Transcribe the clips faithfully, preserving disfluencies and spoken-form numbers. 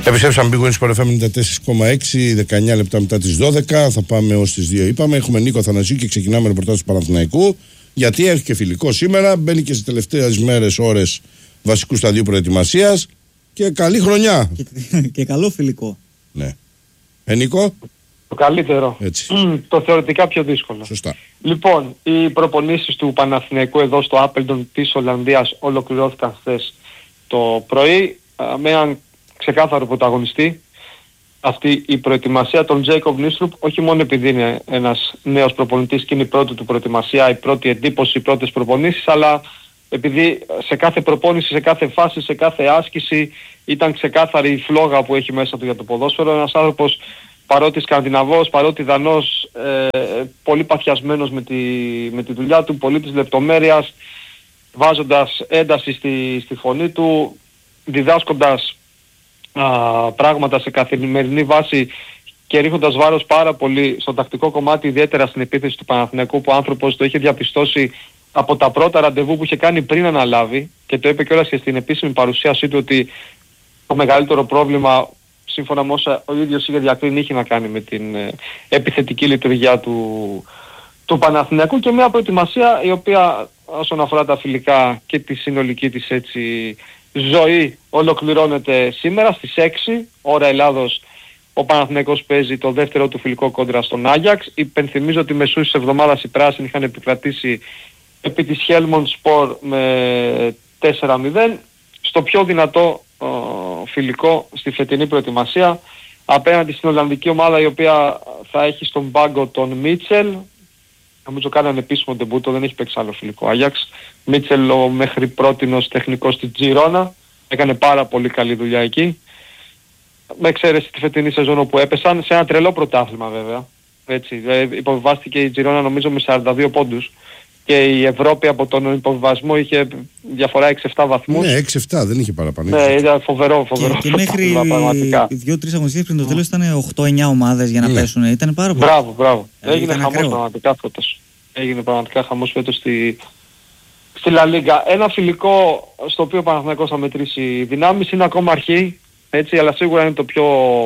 Επιστρέψαμε Big Win Sport εφ εμ ενενήντα τέσσερα κόμμα έξι, δεκαεννιά λεπτά μετά τις δώδεκα. Θα πάμε ως τις δύο είπαμε. Έχουμε Νίκο Θανασίου και ξεκινάμε ρεπορτάζ του Παναθηναϊκού. Γιατί έχει και φιλικό σήμερα. Μπαίνει και στις τελευταίες μέρες, ώρες βασικού σταδίου προετοιμασίας. Και καλή χρονιά. Και, και καλό φιλικό. Ναι. Ε, Νίκο. Το καλύτερο. Έτσι. Το θεωρητικά πιο δύσκολο. Σωστά. Λοιπόν, οι προπονήσεις του Παναθηναϊκού εδώ στο Άπελντον της Ολλανδίας ολοκληρώθηκαν χθες το πρωί με έναν ξεκάθαρο πρωταγωνιστή. Αυτή η προετοιμασία των Τζέικοβ Νίστρουπ, όχι μόνο επειδή είναι ένας νέος προπονητής και είναι η πρώτη του προετοιμασία, η πρώτη εντύπωση, οι πρώτες προπονήσεις, αλλά επειδή σε κάθε προπόνηση, σε κάθε φάση, σε κάθε άσκηση ήταν ξεκάθαρη η φλόγα που έχει μέσα του για το ποδόσφαιρο. Ένας άνθρωπος παρότι Σκανδιναβός, παρότι Δανός, ε, πολύ παθιασμένος με τη, με τη δουλειά του, πολύ της λεπτομέρειας, βάζοντας ένταση στη, στη φωνή του, διδάσκοντας α, πράγματα σε καθημερινή βάση και ρίχνοντας βάρος πάρα πολύ στο τακτικό κομμάτι, ιδιαίτερα στην επίθεση του Παναθηναϊκού, που ο άνθρωπος το είχε διαπιστώσει από τα πρώτα ραντεβού που είχε κάνει πριν αναλάβει, και το είπε κιόλας και στην επίσημη παρουσίασή του ότι το μεγαλύτερο πρόβλημα, σύμφωνα με όσα ο ίδιος είχε διακρίνει, είχε να κάνει με την ε, επιθετική λειτουργία του, του Παναθηναϊκού, και μια προετοιμασία η οποία όσον αφορά τα φιλικά και τη συνολική της έτσι ζωή ολοκληρώνεται σήμερα στις έξι ώρα Ελλάδος. Ο Παναθηναϊκός παίζει το δεύτερο του φιλικό κόντρα στον Άγιαξ. Υπενθυμίζω ότι μεσούς της εβδομάδας οι πράσινοι είχαν επικρατήσει επί της Helmond Sport με τέσσερα μηδέν στο πιο δυνατό ο, φιλικό στη φετινή προετοιμασία απέναντι στην Ολλανδική ομάδα, η οποία θα έχει στον πάγκο τον Μίτσελ. Νομίζω κάνανε επίσημο ντεμπούτο, δεν έχει παίξει άλλο φιλικό Άγιαξ. Μίτσελ ο μέχρι πρότινος τεχνικός της Τζιρόνα, έκανε πάρα πολύ καλή δουλειά εκεί. Με εξαίρεση τη φετινή σεζόν όπου έπεσαν, σε ένα τρελό πρωτάθλημα βέβαια. Έτσι, υποβιβάστηκε η Τζιρόνα νομίζω με σαράντα δύο πόντους. Και η Ευρώπη από τον υποβιβασμό είχε διαφορά έξι επτά βαθμούς. Ναι, έξι επτά δεν είχε παραπάνω. Ναι, ήταν φοβερό, φοβερό. Και, και μέχρι δύο-τρεις αγωνιστικές πριν το τέλος ήταν οκτώ εννιά ομάδες για να ναι. πέσουν. Ήταν πάρα πολύ. Μπράβο, μπράβο. Ε, Έγινε χαμός ακραίο. πραγματικά φέτος. Έγινε πραγματικά χαμός φέτος στη, στη Λα Λίγκα. Ένα φιλικό στο οποίο ο Παναθηναϊκός θα μετρήσει δυνάμεις, είναι ακόμα αρχή, έτσι, αλλά σίγουρα είναι το πιο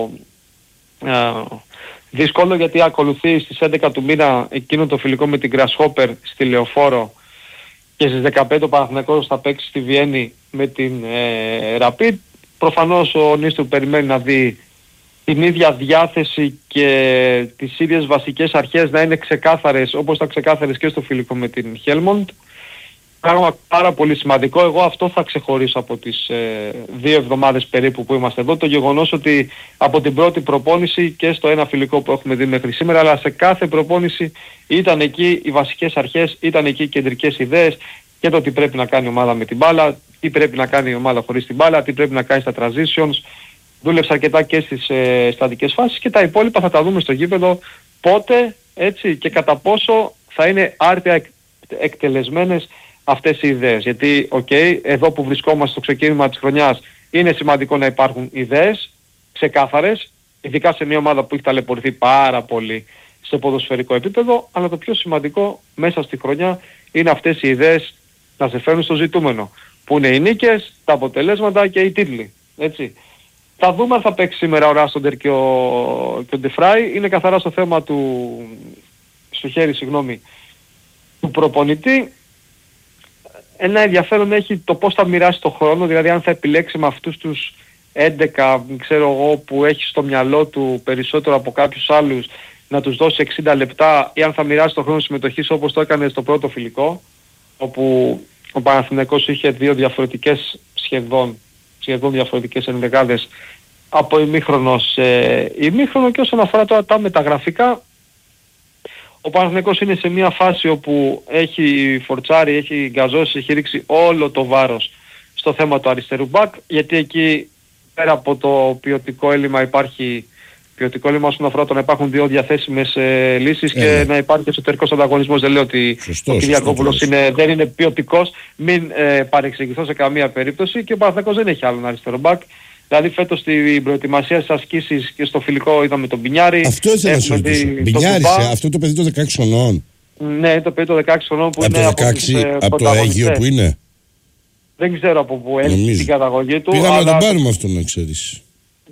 α, δύσκολο, γιατί ακολουθεί στις έντεκα του μήνα εκείνο το φιλικό με την Grasshopper στη Λεωφόρο, και στις δεκαπέντε ο Παναθηναϊκός θα παίξει στη Βιέννη με την ε, Rapid. Προφανώς ο Νίστου περιμένει να δει την ίδια διάθεση και τις ίδιες βασικές αρχές να είναι ξεκάθαρες όπως ήταν ξεκάθαρες και στο φιλικό με την Helmond. Πράγμα πάρα πολύ σημαντικό. Εγώ αυτό θα ξεχωρίσω από τις ε, δύο εβδομάδες περίπου που είμαστε εδώ. Το γεγονός ότι από την πρώτη προπόνηση και στο ένα φιλικό που έχουμε δει μέχρι σήμερα, αλλά σε κάθε προπόνηση ήταν εκεί οι βασικές αρχές, ήταν εκεί οι κεντρικές ιδέες, και το τι πρέπει να κάνει η ομάδα με την μπάλα, τι πρέπει να κάνει η ομάδα χωρίς την μπάλα, τι πρέπει να κάνει στα transitions. Δούλεψε αρκετά και στις ε, στατικές φάσεις, και τα υπόλοιπα θα τα δούμε στο γήπεδο πότε, έτσι, και κατά πόσο θα είναι άρτια εκ, εκτελεσμένες αυτές οι ιδέες. Γιατί, οκ, okay, εδώ που βρισκόμαστε στο ξεκίνημα της χρονιάς είναι σημαντικό να υπάρχουν ιδέες ξεκάθαρες, ειδικά σε μια ομάδα που έχει ταλαιπωρηθεί πάρα πολύ σε ποδοσφαιρικό επίπεδο, αλλά το πιο σημαντικό μέσα στη χρονιά είναι αυτές οι ιδέες να σε φέρουν στο ζητούμενο, που είναι οι νίκες, τα αποτελέσματα και οι τίτλοι. Έτσι. Θα δούμε αν θα παίξει σήμερα ο Ράστοντερ και ο, και ο Ντεφράι. Είναι καθαρά στο θέμα του, στο χέρι, συγγνώμη, του προπονητή. Ένα ενδιαφέρον έχει το πώς θα μοιράσει το χρόνο, δηλαδή αν θα επιλέξει με αυτούς τους έντεκα, ξέρω εγώ, που έχει στο μυαλό του περισσότερο από κάποιους άλλους, να τους δώσει εξήντα λεπτά, ή αν θα μοιράσει το χρόνο συμμετοχής όπως το έκανε στο πρώτο φιλικό, όπου ο Παναθηναϊκός είχε δύο διαφορετικές σχεδόν, σχεδόν διαφορετικές ενδεκάδες από ημίχρονο σε ημίχρονο. Και όσον αφορά τώρα τα μεταγραφικά, ο Παναθηναϊκός είναι σε μια φάση όπου έχει φορτσάρει, έχει γκαζώσει, έχει ρίξει όλο το βάρος στο θέμα του αριστερού μπακ, γιατί εκεί πέρα από το ποιοτικό έλλειμμα υπάρχει ποιοτικό έλλειμμα όσον αφορά το να υπάρχουν δύο διαθέσιμες ε, λύσεις ε, και να υπάρχει εσωτερικός ανταγωνισμός. Δεν λέω ότι σωστό, ο Κυριακόπουλος είναι, δεν είναι ποιοτικός, μην ε, παρεξηγηθώ σε καμία περίπτωση, και ο Παναθηναϊκός δεν έχει άλλον αριστερό μπακ. Δηλαδή φέτος στην προετοιμασία στις ασκήσεις και στο φιλικό είδαμε τον Μπινιάρη. Αυτό ήθελα να σου ρωτήσω. Μπινιάρη, αυτό το παιδί το δεκαέξι χρονών. Ναι, το παιδί το δεκαέξι χρονών που από είναι το δεκαέξι, από, από το Αίγυο που είναι. Δεν ξέρω από πού έχει την καταγωγή του. Πήγαμε αλλά... να τον πάρουμε αυτό, να ξέρεις.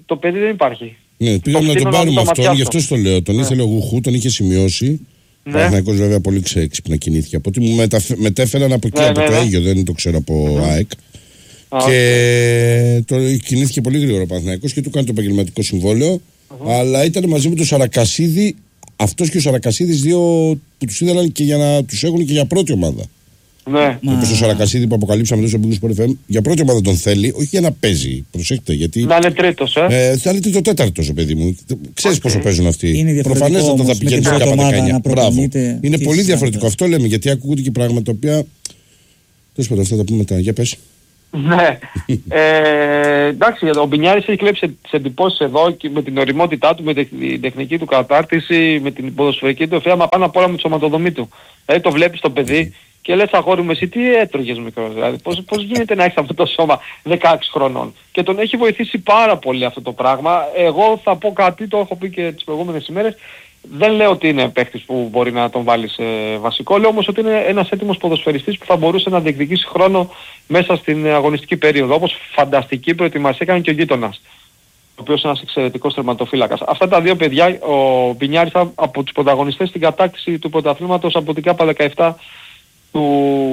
το παιδί δεν υπάρχει. Ναι, πήγαμε να τον πάρουμε αυτόν, γι' αυτό το λέω. Τον ναι. ήθελε ο Γουχού, τον είχε σημειώσει. Ναι. Ο Παναθηναϊκός βέβαια πολύ ξέξυπνα κινήθηκε. Από ότι μου μεταφ... μετέφεραν από εκεί, ναι, από ναι, το ναι. Αίγιο, δεν το ξέρω από mm-hmm. ΑΕΚ. Ah. Και το... κινήθηκε πολύ γρήγορα ο Παναθηναϊκός και του κάνει το επαγγελματικό συμβόλαιο. Mm-hmm. Αλλά ήταν μαζί με τον Σαρακασίδη, αυτός και ο Σαρακασίδης, δύο που τους ήθελαν και για να τους έχουν και για πρώτη ομάδα. Ναι. Όπως ο Σαρακασίδη που αποκαλύψαμε εδώ στο Big Sport εφ εμ, για πρώτη ομάδα τον θέλει, όχι για να παίζει. Προσέξτε, γιατί. Να είναι τρίτος, ε. ε θα είναι τρίτο τέταρτος, ο παιδί μου. Ξέρεις okay. πόσο παίζουν αυτοί. Προφανέστατα θα πηγαίνει σε κάπου δεκαεννιά. Μπράβο. Είναι πολύ διαφορετικό. Αυτό λέμε, γιατί ακούγονται και πράγματα τα οποία. Τέλος πάντων, αυτά τα πούμε μετά. Για πες. Ναι. ε, εντάξει, ο Μπινιάρης έχει κλέψει τις εντυπώσεις εδώ και με την ωριμότητά του, με την τεχνική του κατάρτιση, με την ποδοσφαιρική του ευθεία, μα πάνω απ' όλα με τη σωματοδομή του. Δηλαδή το βλέπεις το παιδί και λες αγόρι μου εσύ τι έτρωγες μικρός, δηλαδή πώς, πώς γίνεται να έχεις αυτό το σώμα δεκαέξι χρονών. Και τον έχει βοηθήσει πάρα πολύ αυτό το πράγμα. Εγώ θα πω κάτι, το έχω πει και τις προηγούμενες ημέρες. Δεν λέω ότι είναι παίκτης που μπορεί να τον βάλει σε βασικό, λέω όμως ότι είναι ένας έτοιμος ποδοσφαιριστής που θα μπορούσε να διεκδικήσει χρόνο μέσα στην αγωνιστική περίοδο, όπως φανταστική προετοιμασία έκανε και ο γείτονας, ο οποίος είναι ένας εξαιρετικός τερματοφύλακας. Αυτά τα δύο παιδιά, ο Μπινιάρης από τους πρωταγωνιστές στην κατάκτηση του πρωταθλήματος από την ΚΑΠΑ δεκαεπτά του,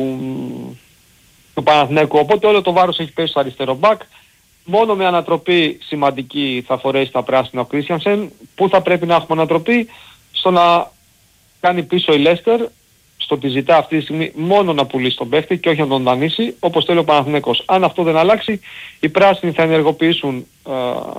του Παναθηναϊκού, οπότε όλο το βάρος έχει πέσει στο αριστερό μπακ. Μόνο με ανατροπή σημαντική θα φορέσει τα πράσινα ο Κρίστιανσεν. Πού θα πρέπει να έχουμε ανατροπή? Στο να κάνει πίσω η Λέστερ, στο ότι ζητά αυτή τη στιγμή μόνο να πουλήσει τον παίχτη και όχι να τον δανείσει, όπως θέλει ο Παναθηναϊκός. Αν αυτό δεν αλλάξει, οι πράσινοι θα ενεργοποιήσουν ε,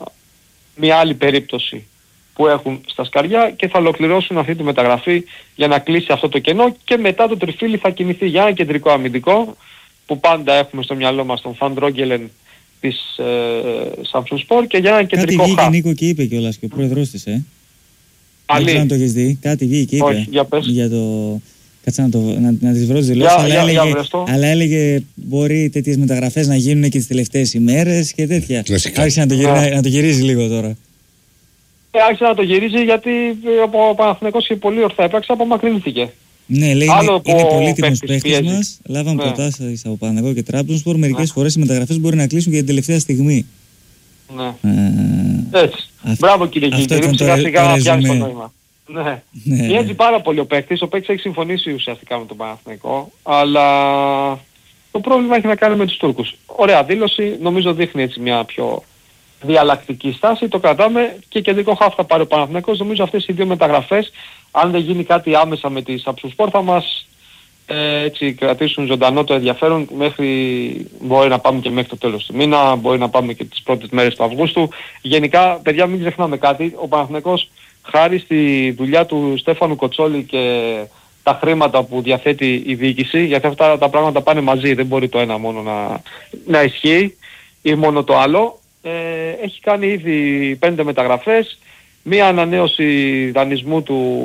μια άλλη περίπτωση που έχουν στα σκαριά και θα ολοκληρώσουν αυτή τη μεταγραφή για να κλείσει αυτό το κενό και μετά το τριφύλι θα κινηθεί για ένα κεντρικό αμυντικό που πάντα έχουμε στο μυαλό μας τον Φαν Ντρόγκελεν της Samsung Sport και για ένα κεντρικό χαφ. Κάτι βγήκε Νίκο και είπε κιόλας και ο πρόεδρος της, ε. Δεν ξέρω αν το έχεις δει. Κάτι βγήκε και είπε. Όχι, για πες. Για το... Κάτσε να, το... να, να τις βρω τις δηλώσεις. Αλλά, έλεγε... αλλά έλεγε μπορεί τέτοιες μεταγραφές να γίνουν και τις τελευταίες ημέρες και τέτοια. Άρχισε να το, γυρι... yeah. να το γυρίζει λίγο τώρα. Ε, άρχισε να το γυρίζει γιατί ο Παναθηναϊκός και πολύ ορθά έπραξε, απομακρύνθηκε. Ναι, λέει είναι, είναι πολύτιμος παίκτης μας. Λάβαμε ναι. προτάσεις από Παναθηναϊκό και Τράπεζονspor. Μερικές ναι. φορές οι μεταγραφές μπορεί να κλείσουν και την τελευταία στιγμή. Ναι. Ε, έτσι. Αυτό, Μπράβο κύριε Κίνγκερ, σιγά σιγά να πιάνεις το νόημα. Ναι. ναι. Πιέζει πάρα πολύ ο παίκτης. Ο παίκτης έχει συμφωνήσει ουσιαστικά με τον Παναθηναϊκό. Αλλά το πρόβλημα έχει να κάνει με τους Τούρκους. Ωραία δήλωση. Νομίζω δείχνει έτσι μια πιο διαλλακτική στάση. Το κρατάμε και κεντρικό χαφ θα πάρει ο Παναθηναϊκός. Νομίζω αυτές οι δύο μεταγραφές, αν δεν γίνει κάτι άμεσα με τη Samsung Sport, θα μας ε, έτσι, κρατήσουν ζωντανό το ενδιαφέρον μέχρι, μπορεί να πάμε και μέχρι το τέλος του μήνα, μπορεί να πάμε και τις πρώτες μέρες του Αυγούστου. Γενικά, παιδιά, μην ξεχνάμε κάτι, ο Παναθηναϊκός χάρη στη δουλειά του Στέφανου Κοτσόλη και τα χρήματα που διαθέτει η διοίκηση, γιατί αυτά τα πράγματα πάνε μαζί, δεν μπορεί το ένα μόνο να, να ισχύει ή μόνο το άλλο, ε, έχει κάνει ήδη πέντε μεταγραφές, μία ανανέωση δανεισμού του,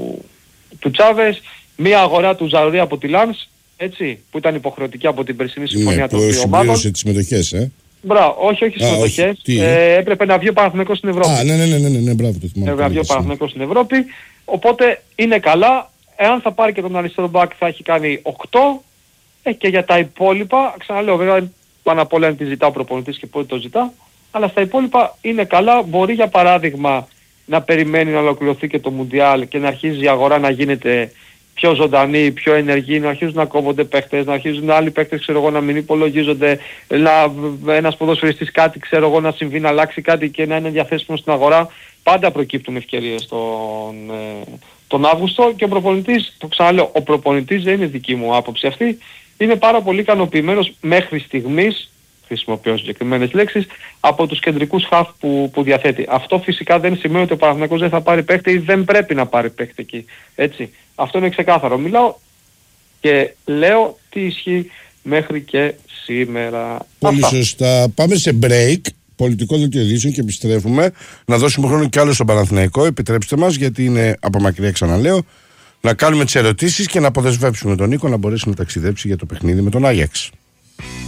του Τσάβες, μία αγορά του Ζαρουρί από τη Λανς, έτσι, που ήταν υποχρεωτική από την περσινή συμφωνία ναι, των δύο ομάδων. Συμπλήρωσε τις συμμετοχές, ε. Μπράβο, όχι, όχι τις συμμετοχές. Ε, έπρεπε να βγει ο Παναθηναϊκός στην Ευρώπη. Α, ναι, ναι, ναι, ναι, ναι, μπράβο, το θυμάμαι. Έπρεπε να βγει ο Παναθηναϊκός στην Ευρώπη, οπότε είναι καλά. Εάν θα πάρει και τον αριστερό μπακ θα έχει κάνει οκτώ, ε, και για τα υπόλοιπα, ξαναλέω βέβαια, πάνω απ' όλα τι ζητά ο προπονητής και πότε το ζητά, αλλά στα υπόλοιπα είναι καλά. Μπορεί για παράδειγμα να περιμένει να ολοκληρωθεί και το Μουντιάλ και να αρχίζει η αγορά να γίνεται πιο ζωντανή, πιο ενεργή, να αρχίζουν να κόβονται παίχτες, να αρχίζουν άλλοι παίχτες, ξέρω εγώ, να μην υπολογίζονται, να, ένας ποδοσφαιριστής κάτι, ξέρω εγώ, να συμβεί, να αλλάξει κάτι και να είναι διαθέσιμο στην αγορά. Πάντα προκύπτουν ευκαιρίες τον, ε, τον Αύγουστο και ο προπονητής, το ξαναλέω, ο προπονητής δεν είναι δική μου άποψη αυτή, είναι πάρα πολύ ικανοποιημένος μέχρι στιγμής, χρησιμοποιώ συγκεκριμένες λέξεις, από τους κεντρικούς χαφ που, που διαθέτει. Αυτό φυσικά δεν σημαίνει ότι ο Παναθηναϊκός δεν θα πάρει παίχτη ή δεν πρέπει να πάρει παίχτη εκεί. Έτσι. Αυτό είναι ξεκάθαρο. Μιλάω και λέω τι ισχύει μέχρι και σήμερα. Πολύ Αυτά. σωστά. Πάμε σε break, πολιτικό δελτίο ειδήσεων και επιστρέφουμε. Να δώσουμε χρόνο κι άλλο στον Παναθηναϊκό. Επιτρέψτε μας, γιατί είναι από μακριά, ξαναλέω, να κάνουμε τις ερωτήσεις και να αποδεσμεύσουμε τον Νίκο να μπορέσει να ταξιδέψει για το παιχνίδι με τον Άγιαξ.